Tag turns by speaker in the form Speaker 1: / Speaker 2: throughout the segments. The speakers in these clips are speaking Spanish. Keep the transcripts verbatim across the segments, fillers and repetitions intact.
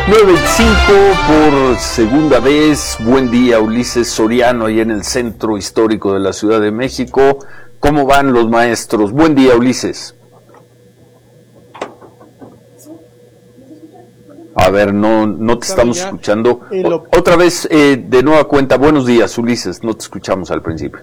Speaker 1: nueve veinticinco por segunda vez. Buen día, Ulises Soriano, ahí en el centro histórico de la Ciudad de México. ¿Cómo van los maestros? Buen día, Ulises. A ver, no, no te estamos escuchando. O, otra vez, eh, de nueva cuenta, buenos días, Ulises, no te escuchamos al principio.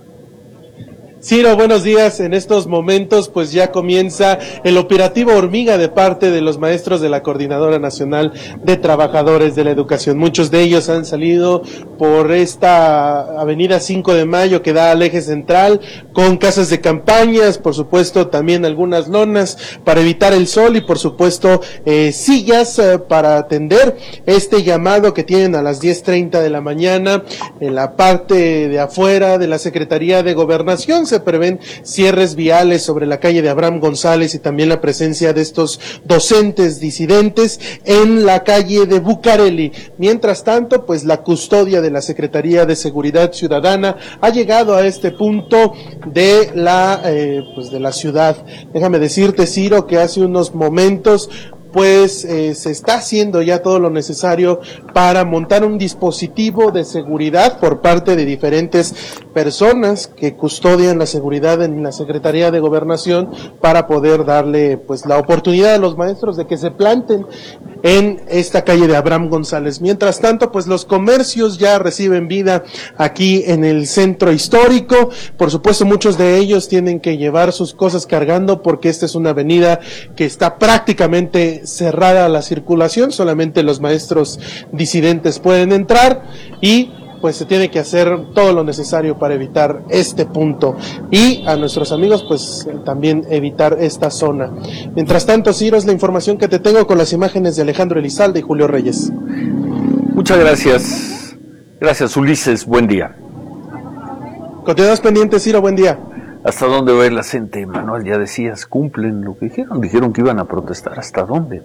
Speaker 2: Ciro, buenos días. En estos momentos pues ya comienza el operativo Hormiga de parte de los maestros de la Coordinadora Nacional de Trabajadores de la Educación. Muchos de ellos han salido por esta avenida cinco de mayo que da al eje central con casas de campañas, por supuesto también algunas lonas para evitar el sol y por supuesto eh, sillas eh, para atender este llamado que tienen a las diez treinta de la mañana en la parte de afuera de la Secretaría de Gobernación. Se prevén cierres viales sobre la calle de Abraham González y también la presencia de estos docentes disidentes en la calle de Bucareli. Mientras tanto, pues la custodia de la Secretaría de Seguridad Ciudadana ha llegado a este punto de la eh, pues de la ciudad. Déjame decirte, Ciro, que hace unos momentos pues eh, se está haciendo ya todo lo necesario para montar un dispositivo de seguridad por parte de diferentes personas que custodian la seguridad en la Secretaría de Gobernación para poder darle pues la oportunidad a los maestros de que se planten en esta calle de Abraham González. Mientras tanto, pues los comercios ya reciben vida aquí en el centro histórico. Por supuesto, muchos de ellos tienen que llevar sus cosas cargando porque esta es una avenida que está prácticamente cerrada a la circulación, solamente los maestros disidentes pueden entrar y pues se tiene que hacer todo lo necesario para evitar este punto y a nuestros amigos pues también evitar esta zona. Mientras tanto, Ciro, es la información que te tengo con las imágenes de Alejandro Elizalde y Julio Reyes.
Speaker 1: Muchas gracias. Gracias, Ulises. Buen día.
Speaker 2: Continuamos pendientes, Ciro. Buen día.
Speaker 1: ¿Hasta dónde va la gente, Manuel? Ya decías, cumplen lo que dijeron. Dijeron que iban a protestar. ¿Hasta dónde?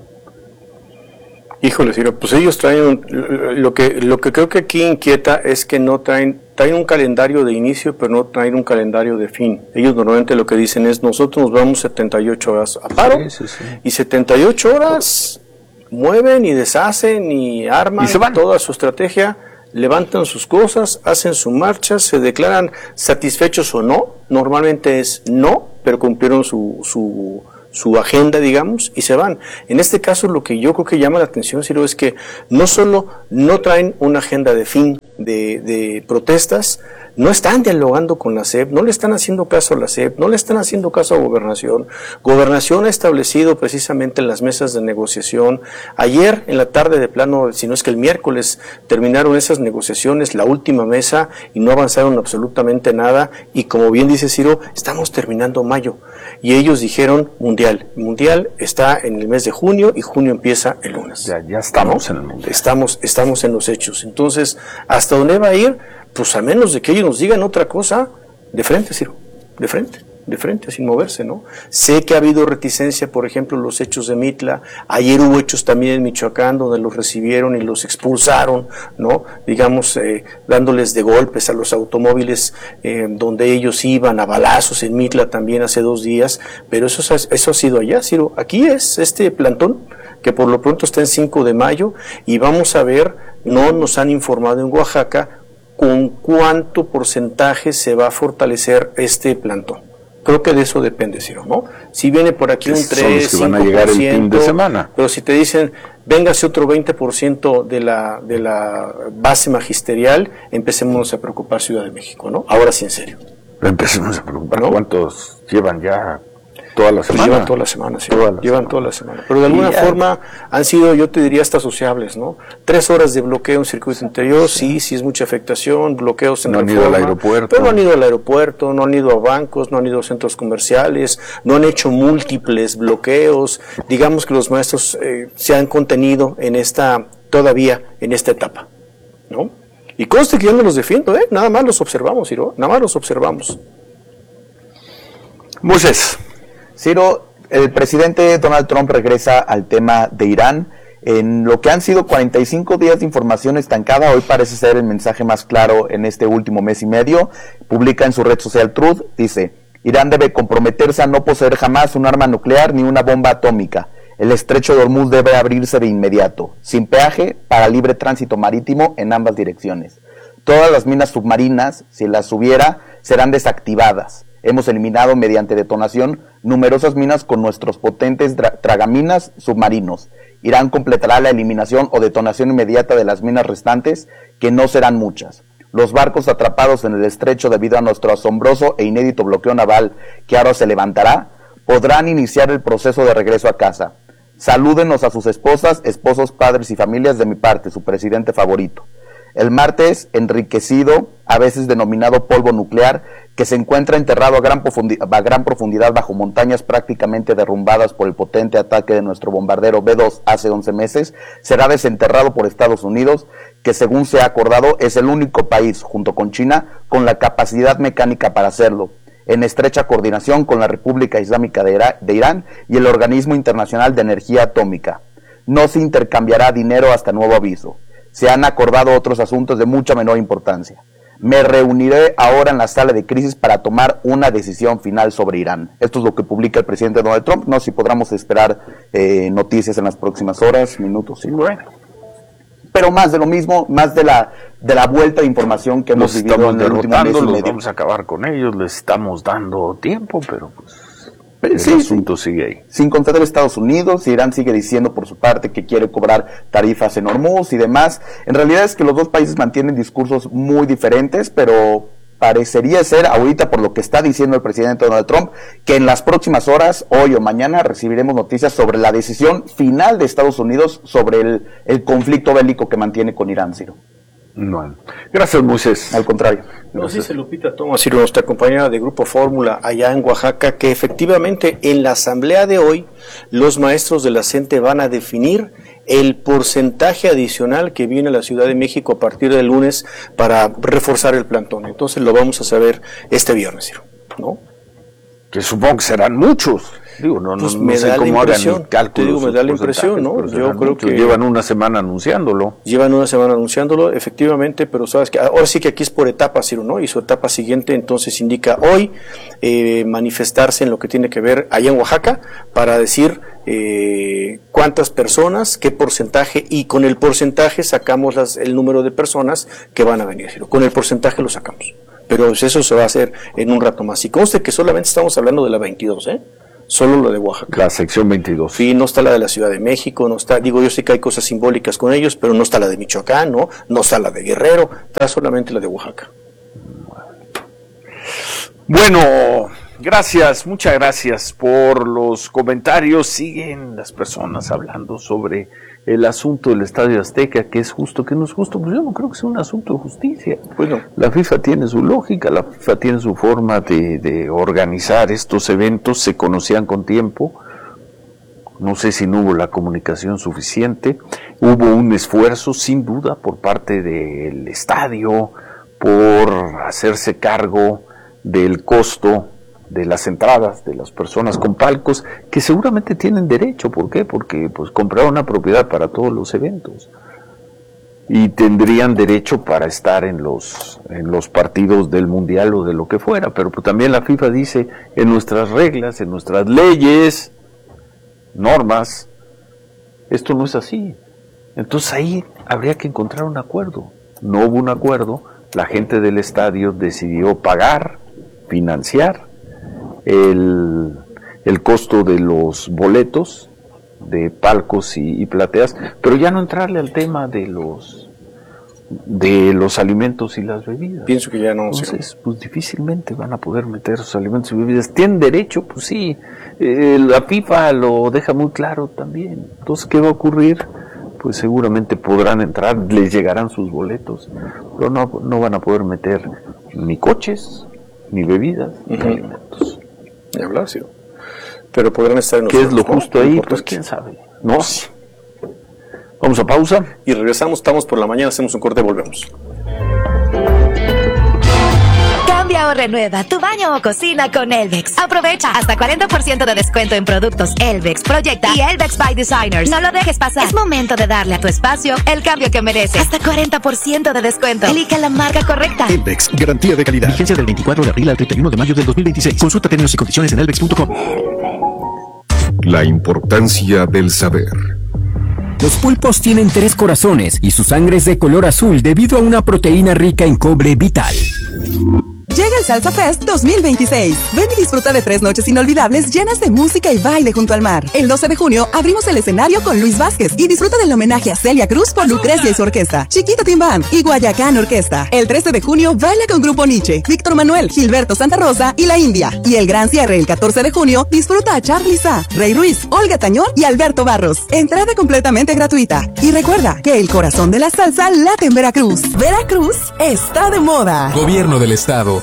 Speaker 3: Híjole, Ciro, pues ellos traen, un, lo que lo que creo que aquí inquieta es que no traen, traen un calendario de inicio, pero no traen un calendario de fin. Ellos normalmente lo que dicen es, nosotros nos vamos setenta y ocho horas a paro, sí, sí, sí. Y setenta y ocho horas mueven y deshacen y arman y se van. Toda su estrategia, levantan sus cosas, hacen su marcha, se declaran satisfechos o no, normalmente es no, pero cumplieron su... su su agenda, digamos, y se van. En este caso, lo que yo creo que llama la atención, Ciro, es que no solo no traen una agenda de fin de, de protestas, no están dialogando con la S E P, no le están haciendo caso a la S E P, no le están haciendo caso a Gobernación. Gobernación ha establecido precisamente las mesas de negociación. Ayer, en la tarde de plano, si no es que el miércoles, terminaron esas negociaciones, la última mesa, y no avanzaron absolutamente nada, y como bien dice Ciro, estamos terminando mayo. Y ellos dijeron mundial. Mundial está en el mes de junio y junio empieza el lunes.
Speaker 1: Ya, ya estamos, ¿no? En el mundial.
Speaker 3: Estamos, estamos en los hechos. Entonces, ¿hasta dónde va a ir? Pues a menos de que ellos nos digan otra cosa, de frente, Ciro, de frente, de frente, sin moverse, ¿no? Sé que ha habido reticencia, por ejemplo, los hechos de Mitla. Ayer hubo hechos también en Michoacán donde los recibieron y los expulsaron, ¿no? Digamos, eh, dándoles de golpes a los automóviles eh, donde ellos iban, a balazos en Mitla también hace dos días, pero eso, eso ha sido allá, Ciro. Aquí es este plantón que por lo pronto está en cinco de mayo y vamos a ver, no nos han informado en Oaxaca con cuánto porcentaje se va a fortalecer este plantón. Creo que de eso depende, Ciro, ¿no? Si viene por aquí un tres,
Speaker 1: cinco por ciento, van a llegar el fin de semana.
Speaker 3: Pero si te dicen, véngase otro veinte por ciento de la, de la base magisterial, empecemos a preocupar Ciudad de México, ¿no? Ahora sí, en serio.
Speaker 1: Empecemos a preocupar, ¿no? ¿Cuántos llevan ya toda la semana?
Speaker 3: Pues llevan toda la semana, sí.
Speaker 1: Toda la
Speaker 3: llevan
Speaker 1: semana.
Speaker 3: toda la semana. Pero de alguna forma han sido, yo te diría, hasta sociables, ¿no? Tres horas de bloqueo en circuito interior, sí, sí, sí es mucha afectación, bloqueos en
Speaker 1: no
Speaker 3: Reforma.
Speaker 1: No han ido al aeropuerto.
Speaker 3: Pero no han ido al aeropuerto, no han ido a bancos, no han ido a centros comerciales, no han hecho múltiples bloqueos. Digamos que los maestros eh, se han contenido en esta, todavía en esta etapa, ¿no? Y conste que yo no los defiendo, ¿eh? Nada más los observamos, Ciro, nada más los observamos.
Speaker 1: Moisés.
Speaker 4: Ciro, el presidente Donald Trump regresa al tema de Irán. En lo que han sido cuarenta y cinco días de información estancada, hoy parece ser el mensaje más claro en este último mes y medio. Publica en su red social Truth, dice, Irán debe comprometerse a no poseer jamás un arma nuclear ni una bomba atómica. El estrecho de Hormuz debe abrirse de inmediato, sin peaje, para libre tránsito marítimo en ambas direcciones. Todas las minas submarinas, si las hubiera, serán desactivadas. Hemos eliminado mediante detonación numerosas minas con nuestros potentes tragaminas submarinos. Irán completará la eliminación o detonación inmediata de las minas restantes, que no serán muchas. Los barcos atrapados en el estrecho debido a nuestro asombroso e inédito bloqueo naval, que ahora se levantará, podrán iniciar el proceso de regreso a casa. Salúdenos a sus esposas, esposos, padres y familias de mi parte, su presidente favorito. El martes, enriquecido, a veces denominado polvo nuclear, que se encuentra enterrado a gran, a gran profundidad bajo montañas prácticamente derrumbadas por el potente ataque de nuestro bombardero B dos hace once meses, será desenterrado por Estados Unidos, que según se ha acordado es el único país, junto con China, con la capacidad mecánica para hacerlo, en estrecha coordinación con la República Islámica de, Ira- de Irán y el Organismo Internacional de Energía Atómica. No se intercambiará dinero hasta nuevo aviso. Se han acordado otros asuntos de mucha menor importancia. Me reuniré ahora en la sala de crisis para tomar una decisión final sobre Irán. Esto es lo que publica el presidente Donald Trump. No sé si podamos esperar eh, noticias en las próximas horas, minutos. Sí. Bueno. Pero más de lo mismo, más de la de la vuelta de información que hemos
Speaker 1: los
Speaker 4: vivido
Speaker 1: estamos
Speaker 4: en el último mes y
Speaker 1: los
Speaker 4: medio.
Speaker 1: Vamos a acabar con ellos, les estamos dando tiempo, pero pues el
Speaker 4: sí,
Speaker 1: asunto
Speaker 4: sí.
Speaker 1: sigue ahí.
Speaker 4: Sin conceder Estados Unidos, Irán sigue diciendo por su parte que quiere cobrar tarifas en Hormuz y demás. En realidad es que los dos países mantienen discursos muy diferentes, pero parecería ser ahorita, por lo que está diciendo el presidente Donald Trump, que en las próximas horas, hoy o mañana, recibiremos noticias sobre la decisión final de Estados Unidos sobre el, el conflicto bélico que mantiene con Irán, Ciro.
Speaker 1: Bueno, gracias, Moisés.
Speaker 4: Al contrario.
Speaker 3: Nos dice Lupita Thomas, Ciro, nuestra compañera de Grupo Fórmula allá en Oaxaca, que efectivamente en la asamblea de hoy los maestros de la CENTE van a definir el porcentaje adicional que viene a la Ciudad de México a partir del lunes para reforzar el plantón. Entonces lo vamos a saber este viernes, Ciro, ¿no?
Speaker 1: Que supongo que serán muchos. Digo, no,
Speaker 3: pues
Speaker 1: no,
Speaker 3: me
Speaker 1: no sé
Speaker 3: da
Speaker 1: cómo
Speaker 3: la
Speaker 1: hagan
Speaker 3: impresión,
Speaker 1: el cálculo.
Speaker 3: te digo, me da la impresión, ¿no? Yo creo que
Speaker 1: llevan una semana anunciándolo.
Speaker 3: Llevan una semana anunciándolo, efectivamente, pero sabes que ahora sí que aquí es por etapas, Ciro, ¿no? Y su etapa siguiente entonces indica hoy eh, manifestarse en lo que tiene que ver allá en Oaxaca para decir eh, cuántas personas, qué porcentaje, y con el porcentaje sacamos las, el número de personas que van a venir, Ciro. Con el porcentaje lo sacamos. Pero eso se va a hacer en un rato más. Y conste que solamente estamos hablando de la veintidós, ¿eh? Solo lo de Oaxaca.
Speaker 1: La sección veintidós.
Speaker 3: Sí, no está la de la Ciudad de México, no está, digo, yo sé que hay cosas simbólicas con ellos, pero no está la de Michoacán, ¿no? No está la de Guerrero, está solamente la de Oaxaca.
Speaker 1: Bueno, gracias, muchas gracias por los comentarios. Siguen las personas hablando sobre el asunto del Estadio Azteca, que es justo, que no es justo. Pues yo no creo que sea un asunto de justicia. Bueno, la FIFA tiene su lógica, la FIFA tiene su forma de, de organizar estos eventos, se conocían con tiempo. No sé si no hubo la comunicación suficiente. Hubo un esfuerzo, sin duda, por parte del estadio, por hacerse cargo del costo de las entradas de las personas con palcos, que seguramente tienen derecho. ¿Por qué? Porque pues compraron una propiedad para todos los eventos y tendrían derecho para estar en los en los partidos del mundial o de lo que fuera. Pero pues, también la FIFA dice en nuestras reglas, en nuestras leyes, normas, esto no es así. Entonces ahí habría que encontrar un acuerdo. No hubo un acuerdo. La gente del estadio decidió pagar, financiar el, el costo de los boletos de palcos y, y plateas, pero ya no entrarle al tema de los de los alimentos y las bebidas.
Speaker 3: Pienso que ya no.
Speaker 1: Entonces, sí, pues difícilmente van a poder meter sus alimentos y bebidas. ¿Tienen derecho? Pues sí. Eh, la FIFA lo deja muy claro también. Entonces, ¿qué va a ocurrir? Pues seguramente podrán entrar, les llegarán sus boletos, pero no, no van a poder meter ni coches, ni bebidas, ni uh-huh. alimentos.
Speaker 3: Ni hablar, sí. Pero podrán estar en los
Speaker 1: ¿Qué es lo justo ahí? Pues quién sabe. No sé. Vamos a pausa.
Speaker 3: Y regresamos, estamos por la mañana, hacemos un corte y volvemos.
Speaker 5: Cambia o renueva tu baño o cocina con Elvex. Aprovecha hasta cuarenta por ciento de descuento en productos Elvex, Proyecta y Elvex by Designers. No lo dejes pasar. Es momento de darle a tu espacio el cambio que merece. Hasta cuarenta por ciento de descuento. Elige la marca correcta.
Speaker 6: Elvex, garantía de calidad. Vigencia del veinticuatro de abril al treinta y uno de mayo del dos mil veintiséis. Consulta términos y condiciones en elvex punto com. La importancia del saber.
Speaker 7: Los pulpos tienen tres corazones y su sangre es de color azul debido a una proteína rica en cobre vital.
Speaker 8: Llega el Salsa Fest dos mil veintiséis. Ven y disfruta de tres noches inolvidables llenas de música y baile junto al mar. El doce de junio abrimos el escenario con Luis Vázquez y disfruta del homenaje a Celia Cruz por Lucrecia y su orquesta, Chiquita Team Band y Guayacán Orquesta. El trece de junio baila con Grupo Nietzsche, Víctor Manuel, Gilberto Santa Rosa y La India. Y el gran cierre el catorce de junio disfruta a Charly Sa, Rey Ruiz, Olga Tañón y Alberto Barros. Entrada completamente gratuita. Y recuerda que el corazón de la salsa late en Veracruz. Veracruz está de moda.
Speaker 9: Gobierno del Estado.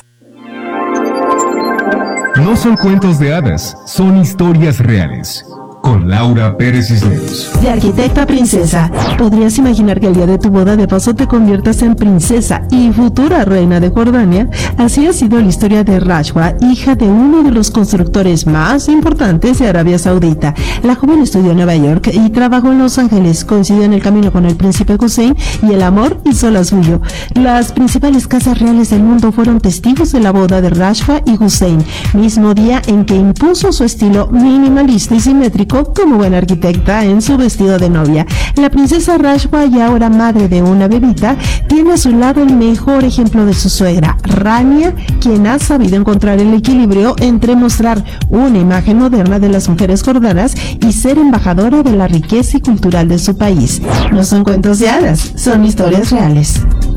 Speaker 10: No son cuentos de hadas, son historias reales. Con Laura Pérez Cisneros.
Speaker 11: De arquitecta a princesa, ¿podrías imaginar que el día de tu boda de paso te conviertas en princesa y futura reina de Jordania? Así ha sido la historia de Rashwa, hija de uno de los constructores más importantes de Arabia Saudita. La joven estudió en Nueva York y trabajó en Los Ángeles, coincidió en el camino con el príncipe Hussein y el amor hizo la suyo. Las principales casas reales del mundo fueron testigos de la boda de Rashwa y Hussein, mismo día en que impuso su estilo minimalista y simétrico como buena arquitecta en su vestido de novia. La princesa Rashwa, y ahora madre de una bebita, tiene a su lado el mejor ejemplo de su suegra, Rania, quien ha sabido encontrar el equilibrio entre mostrar una imagen moderna de las mujeres jordanas y ser embajadora de la riqueza y cultural de su país. No son cuentos de hadas, son historias reales.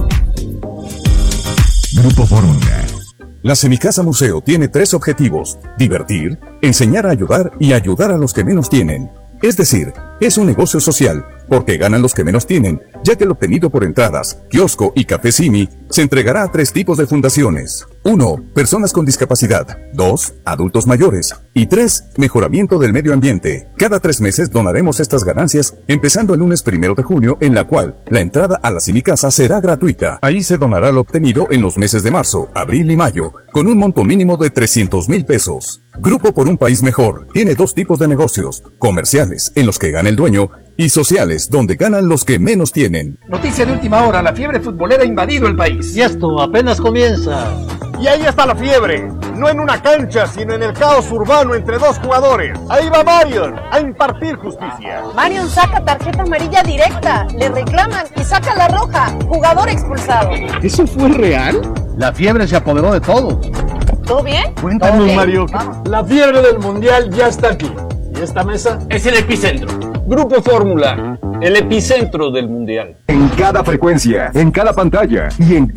Speaker 10: Grupo Fórmula.
Speaker 12: La Semicasa Museo tiene tres objetivos: divertir, enseñar a ayudar y ayudar a los que menos tienen. Es decir, es un negocio social, porque ganan los que menos tienen, ya que el obtenido por entradas, kiosco y café Simi se entregará a tres tipos de fundaciones. uno. Personas con discapacidad. dos. Adultos mayores. Y tres. Mejoramiento del medio ambiente. Cada tres meses donaremos estas ganancias, empezando el lunes primero de junio, en la cual la entrada a la Semicasa será gratuita. Ahí se donará lo obtenido en los meses de marzo, abril y mayo, con un monto mínimo de trescientos mil pesos. Grupo por un País Mejor tiene dos tipos de negocios: comerciales, en los que gana el dueño, y sociales, donde ganan los que menos tienen.
Speaker 13: Noticia de última hora: la fiebre futbolera ha invadido el país.
Speaker 14: Y esto apenas comienza.
Speaker 15: Y ahí está la fiebre, no en una cancha, sino en el caos urbano entre dos jugadores. Ahí va Marion a impartir justicia.
Speaker 16: Marion saca tarjeta amarilla directa, le reclaman y saca la roja. Jugador expulsado.
Speaker 15: ¿Eso fue real?
Speaker 13: La fiebre se apoderó de todo.
Speaker 16: ¿Todo bien?
Speaker 15: Cuéntanos, Mario.
Speaker 13: Vamos. La fiebre del mundial ya está aquí. ¿Y esta mesa?
Speaker 17: Es el epicentro. Grupo Fórmula, el epicentro del mundial.
Speaker 10: En cada frecuencia, en cada pantalla y en